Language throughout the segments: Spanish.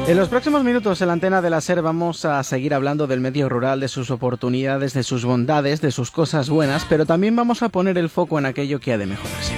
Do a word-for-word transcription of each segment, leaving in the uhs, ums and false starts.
En los próximos minutos en la antena de la SER vamos a seguir hablando del medio rural, de sus oportunidades, de sus bondades, de sus cosas buenas, pero también vamos a poner el foco en aquello que ha de mejorarse.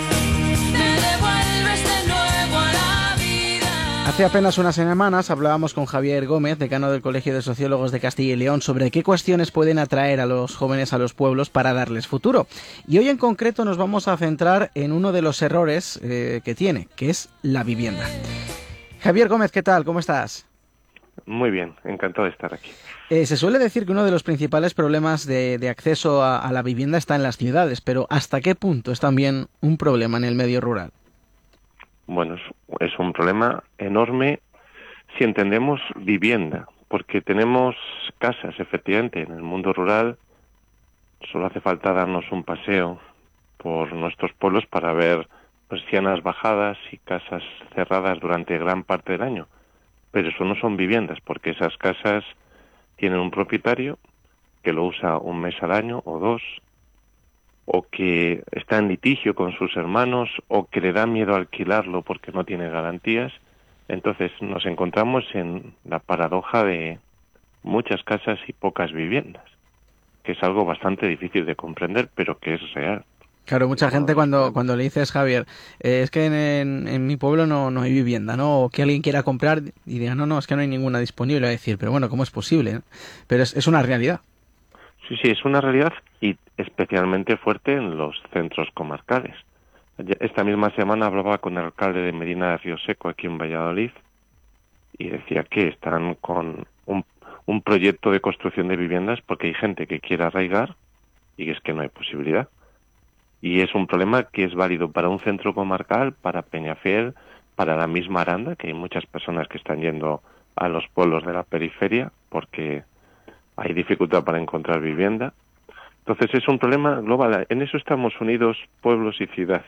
Hace apenas unas semanas hablábamos con Javier Gómez, decano del Colegio de Sociólogos de Castilla y León, sobre qué cuestiones pueden atraer a los jóvenes a los pueblos para darles futuro. Y hoy en concreto nos vamos a centrar en uno de los errores eh, que tiene, que es la vivienda. Javier Gómez, ¿qué tal? ¿Cómo estás? Muy bien, encantado de estar aquí. Eh, se suele decir que uno de los principales problemas de, de acceso a, a la vivienda está en las ciudades, pero ¿hasta qué punto es también un problema en el medio rural? Bueno, es, es un problema enorme si entendemos vivienda, porque tenemos casas, efectivamente, en el mundo rural. Solo hace falta darnos un paseo por nuestros pueblos para ver persianas bajadas y casas cerradas durante gran parte del año. Pero eso no son viviendas, porque esas casas tienen un propietario que lo usa un mes al año o dos, o que está en litigio con sus hermanos, o que le da miedo alquilarlo porque no tiene garantías. Entonces nos encontramos en la paradoja de muchas casas y pocas viviendas, que es algo bastante difícil de comprender, pero que es real. Claro, mucha gente cuando, cuando le dices, Javier, eh, es que en, en, en mi pueblo no, no hay vivienda, ¿no? O que alguien quiera comprar y diga, no, no, es que no hay ninguna disponible. A decir, pero bueno, ¿cómo es posible? Pero es, es una realidad. Sí, sí, es una realidad y especialmente fuerte en los centros comarcales. Esta misma semana hablaba con el alcalde de Medina de Río Seco, aquí en Valladolid, y decía que están con un, un proyecto de construcción de viviendas porque hay gente que quiere arraigar y es que no hay posibilidad. Y es un problema que es válido para un centro comarcal, para Peñafiel, para la misma Aranda, que hay muchas personas que están yendo a los pueblos de la periferia porque hay dificultad para encontrar vivienda. Entonces es un problema global. En eso estamos unidos pueblos y ciudad.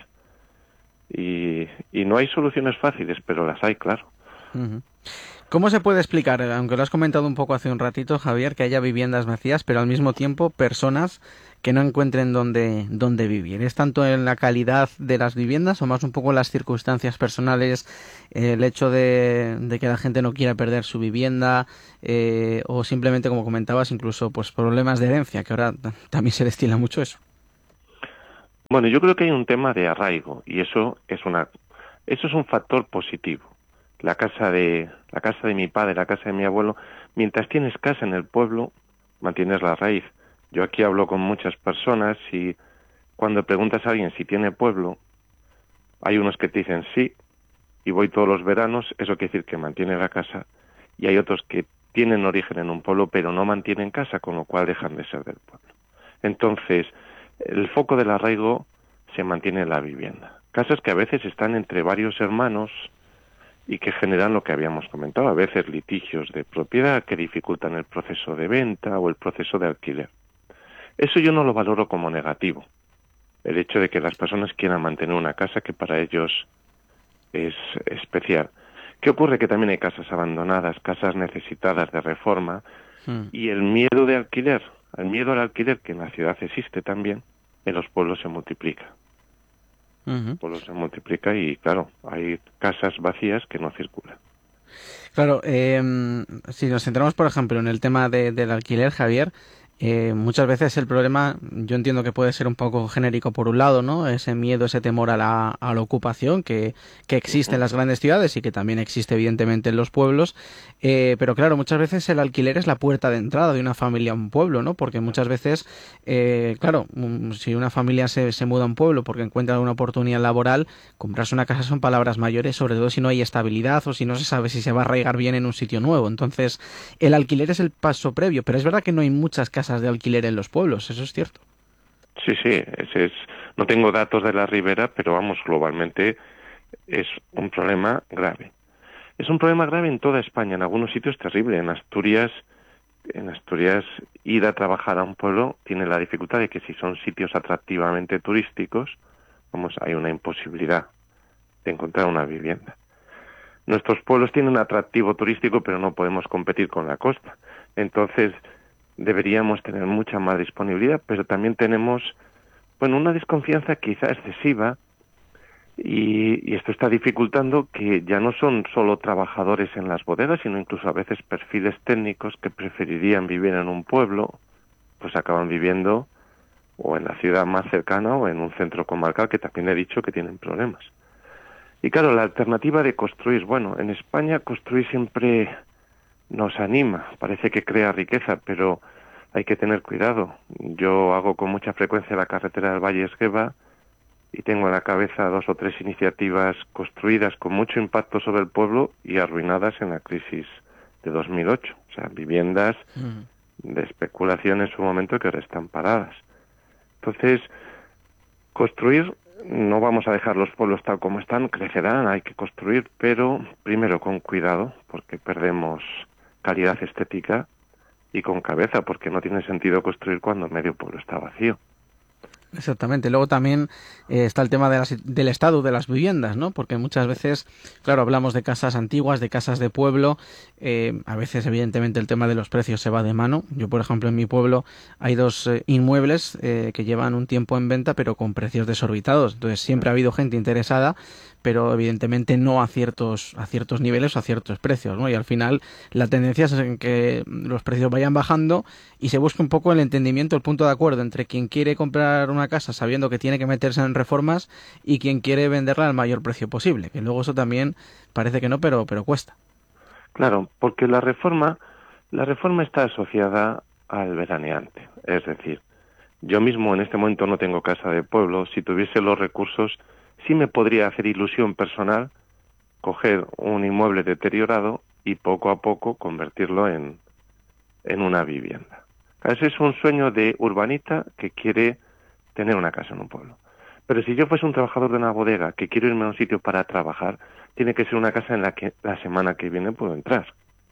Y, y no hay soluciones fáciles, pero las hay, claro. Uh-huh. ¿Cómo se puede explicar, aunque lo has comentado un poco hace un ratito, Javier, que haya viviendas vacías, pero al mismo tiempo personas que no encuentren dónde, dónde vivir? ¿Es tanto en la calidad de las viviendas o más un poco en las circunstancias personales, eh, el hecho de, de que la gente no quiera perder su vivienda eh, o simplemente, como comentabas, incluso pues problemas de herencia, que ahora también se destila mucho eso? Bueno, yo creo que hay un tema de arraigo y eso es una, eso es un factor positivo. La casa de la casa de mi padre, la casa de mi abuelo, mientras tienes casa en el pueblo, mantienes la raíz. Yo aquí hablo con muchas personas y cuando preguntas a alguien si tiene pueblo, hay unos que te dicen sí y voy todos los veranos, eso quiere decir que mantiene la casa, y hay otros que tienen origen en un pueblo pero no mantienen casa, con lo cual dejan de ser del pueblo. Entonces, el foco del arraigo se mantiene en la vivienda. Casas que a veces están entre varios hermanos y que generan lo que habíamos comentado, a veces litigios de propiedad que dificultan el proceso de venta o el proceso de alquiler. Eso yo no lo valoro como negativo, el hecho de que las personas quieran mantener una casa que para ellos es especial. ¿Qué ocurre? Que también hay casas abandonadas, casas necesitadas de reforma, hmm. y el miedo de alquiler, el miedo al alquiler, que en la ciudad existe también, en los pueblos se multiplica. Uh-huh. Pueblo se multiplica y, claro, hay casas vacías que no circulan. Claro, eh, si nos centramos, por ejemplo, en el tema de, del alquiler, Javier, eh, muchas veces el problema, yo entiendo que puede ser un poco genérico por un lado, ¿no? Ese miedo, ese temor a la, a la ocupación que, que existe uh-huh. en las grandes ciudades y que también existe evidentemente en los pueblos, eh, pero claro, muchas veces el alquiler es la puerta de entrada de una familia a un pueblo, ¿no? Porque muchas veces, eh, claro, si una familia se, se muda a un pueblo porque encuentra una oportunidad laboral, comprarse una casa son palabras mayores, sobre todo si no hay estabilidad o si no se sabe si se va a arraigar bien en un sitio nuevo. Entonces, el alquiler es el paso previo, pero es verdad que no hay muchas casas de alquiler en los pueblos, ¿eso es cierto? Sí, sí, ese es, no tengo datos de la Ribera, pero vamos, globalmente es un problema grave. Es un problema grave en toda España, en algunos sitios terrible. En Asturias, en Asturias, ir a trabajar a un pueblo tiene la dificultad de que si son sitios atractivamente turísticos, vamos, hay una imposibilidad de encontrar una vivienda. Nuestros pueblos tienen un atractivo turístico, pero no podemos competir con la costa. Entonces, deberíamos tener mucha más disponibilidad, pero también tenemos, bueno, una desconfianza quizá excesiva Y, y esto está dificultando que ya no son solo trabajadores en las bodegas, sino incluso a veces perfiles técnicos que preferirían vivir en un pueblo, pues acaban viviendo o en la ciudad más cercana o en un centro comarcal, que también he dicho que tienen problemas. Y claro, la alternativa de construir, bueno, en España construir siempre nos anima, parece que crea riqueza, pero hay que tener cuidado. Yo hago con mucha frecuencia la carretera del Valle Esgueva y tengo en la cabeza dos o tres iniciativas construidas con mucho impacto sobre el pueblo y arruinadas en la crisis de dos mil ocho. O sea, viviendas mm. de especulación en su momento que ahora están paradas. Entonces, construir, no vamos a dejar los pueblos tal como están, crecerán, hay que construir, pero primero con cuidado, porque perdemos calidad estética, y con cabeza, porque no tiene sentido construir cuando medio pueblo está vacío. Exactamente. Luego también eh, está el tema de las, del estado de las viviendas, ¿no? Porque muchas veces, claro, hablamos de casas antiguas, de casas de pueblo. Eh, a veces, evidentemente, el tema de los precios se va de mano. Yo, por ejemplo, en mi pueblo hay dos eh, inmuebles eh, que llevan un tiempo en venta, pero con precios desorbitados. Entonces, siempre ha habido gente interesada, pero evidentemente no a ciertos a ciertos niveles o a ciertos precios, ¿no? Y al final la tendencia es en que los precios vayan bajando y se busque un poco el entendimiento, el punto de acuerdo entre quien quiere comprar una casa sabiendo que tiene que meterse en reformas y quien quiere venderla al mayor precio posible, que luego eso también parece que no, pero pero cuesta. Claro, porque la reforma la reforma está asociada al veraneante, es decir, yo mismo en este momento no tengo casa de pueblo, si tuviese los recursos sí me podría hacer ilusión personal coger un inmueble deteriorado y poco a poco convertirlo en, en una vivienda. Ese es un sueño de urbanita que quiere tener una casa en un pueblo. Pero si yo fuese un trabajador de una bodega que quiero irme a un sitio para trabajar, tiene que ser una casa en la que la semana que viene puedo entrar.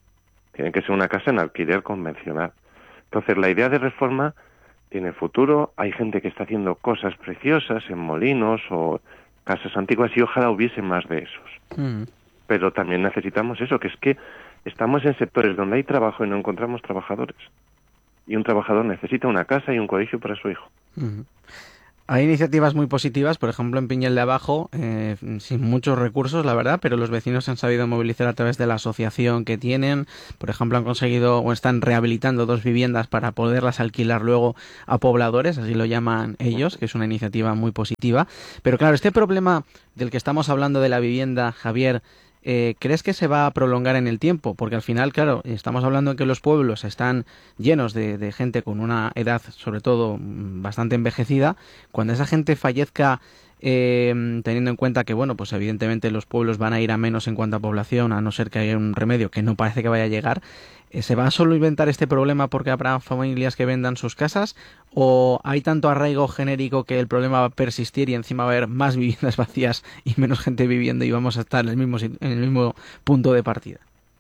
Tiene que ser una casa en alquiler convencional. Entonces la idea de reforma tiene futuro, hay gente que está haciendo cosas preciosas en molinos o casas antiguas y ojalá hubiese más de esos. Mm. Pero también necesitamos eso, que es que estamos en sectores donde hay trabajo y no encontramos trabajadores. Y un trabajador necesita una casa y un colegio para su hijo. Mm. Hay iniciativas muy positivas, por ejemplo en Piñel de Abajo, eh, sin muchos recursos, la verdad, pero los vecinos se han sabido movilizar a través de la asociación que tienen. Por ejemplo, han conseguido o están rehabilitando dos viviendas para poderlas alquilar luego a pobladores, así lo llaman ellos, que es una iniciativa muy positiva. Pero claro, este problema del que estamos hablando de la vivienda, Javier, Eh, ¿crees que se va a prolongar en el tiempo? Porque al final, claro, estamos hablando de que los pueblos están llenos de, de gente con una edad, sobre todo, bastante envejecida. Cuando esa gente fallezca, eh, teniendo en cuenta que, bueno, pues evidentemente los pueblos van a ir a menos en cuanto a población, a no ser que haya un remedio que no parece que vaya a llegar, eh, ¿se va a solo inventar este problema porque habrá familias que vendan sus casas? ¿O hay tanto arraigo genérico que el problema va a persistir y encima va a haber más viviendas vacías y menos gente viviendo y vamos a estar en el mismo, en el mismo punto de partida?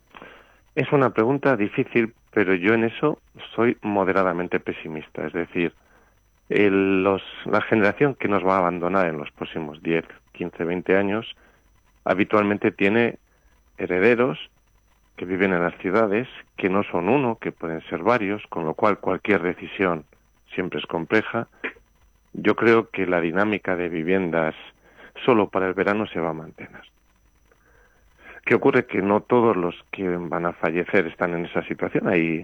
Es una pregunta difícil, pero yo en eso soy moderadamente pesimista. Es decir, el, los, la generación que nos va a abandonar en los próximos diez, quince, veinte años habitualmente tiene herederos que viven en las ciudades, que no son uno, que pueden ser varios, con lo cual cualquier decisión siempre es compleja. Yo creo que la dinámica de viviendas solo para el verano se va a mantener. ¿Qué ocurre? Que no todos los que van a fallecer están en esa situación. Hay,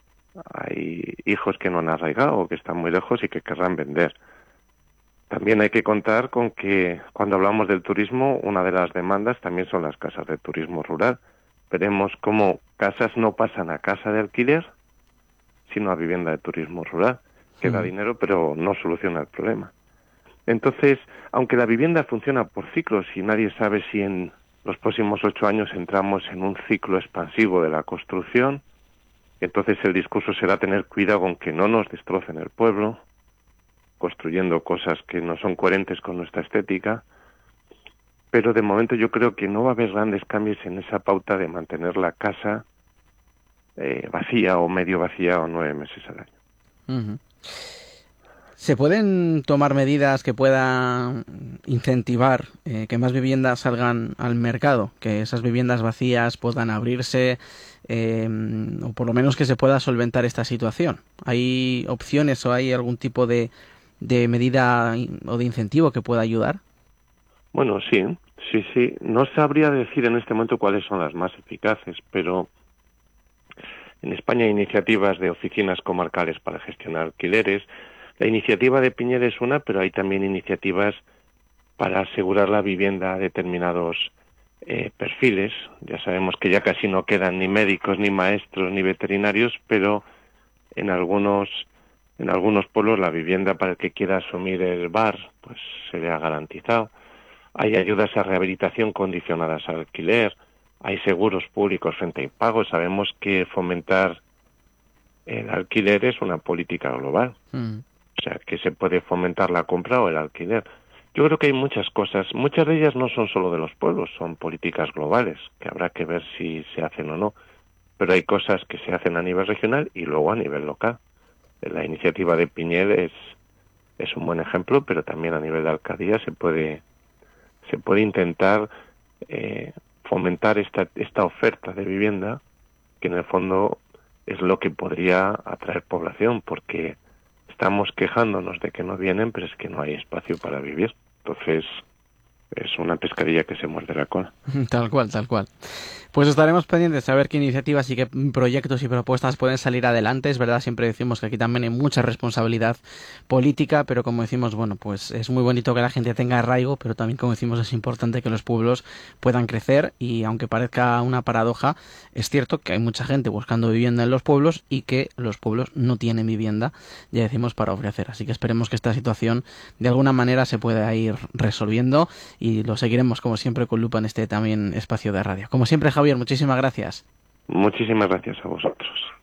hay hijos que no han arraigado o que están muy lejos y que querrán vender. También hay que contar con que cuando hablamos del turismo, una de las demandas también son las casas de turismo rural. Veremos cómo casas no pasan a casa de alquiler, sino a vivienda de turismo rural, que da dinero pero no soluciona el problema. Entonces, aunque la vivienda funciona por ciclos y nadie sabe si en los próximos ocho años entramos en un ciclo expansivo de la construcción, entonces el discurso será tener cuidado con que no nos destrocen el pueblo, construyendo cosas que no son coherentes con nuestra estética, pero de momento yo creo que no va a haber grandes cambios en esa pauta de mantener la casa eh, vacía o medio vacía o nueve meses al año. Uh-huh. ¿Se pueden tomar medidas que puedan incentivar eh, que más viviendas salgan al mercado? Que esas viviendas vacías puedan abrirse eh, o por lo menos que se pueda solventar esta situación. ¿Hay opciones o hay algún tipo de, de medida o de incentivo que pueda ayudar? Bueno, sí, sí, sí. No sabría decir en este momento cuáles son las más eficaces, pero en España hay iniciativas de oficinas comarcales para gestionar alquileres. La iniciativa de Piñera es una, pero hay también iniciativas para asegurar la vivienda a determinados eh, perfiles. Ya sabemos que ya casi no quedan ni médicos, ni maestros, ni veterinarios, pero en algunos en algunos pueblos la vivienda para el que quiera asumir el bar pues se le ha garantizado. Hay ayudas a rehabilitación condicionadas al alquiler, hay seguros públicos frente a impagos. Sabemos que fomentar el alquiler es una política global. Mm. O sea, que se puede fomentar la compra o el alquiler. Yo creo que hay muchas cosas, muchas de ellas no son solo de los pueblos, son políticas globales, que habrá que ver si se hacen o no. Pero hay cosas que se hacen a nivel regional y luego a nivel local. La iniciativa de Piñera es, es un buen ejemplo, pero también a nivel de alcaldía se puede, se puede intentar eh, fomentar esta, esta oferta de vivienda, que en el fondo es lo que podría atraer población, porque estamos quejándonos de que no vienen, pero es que no hay espacio para vivir. Entonces, es una pescadilla que se muerde la cola. Tal cual, tal cual. Pues estaremos pendientes de saber qué iniciativas y qué proyectos y propuestas pueden salir adelante. Es verdad, siempre decimos que aquí también hay mucha responsabilidad política, pero como decimos, bueno, pues es muy bonito que la gente tenga arraigo, pero también, como decimos, es importante que los pueblos puedan crecer y, aunque parezca una paradoja, es cierto que hay mucha gente buscando vivienda en los pueblos y que los pueblos no tienen vivienda, ya decimos, para ofrecer. Así que esperemos que esta situación de alguna manera se pueda ir resolviendo y lo seguiremos, como siempre, con lupa en este también espacio de radio. Como siempre, Javier, muchísimas gracias. Muchísimas gracias a vosotros.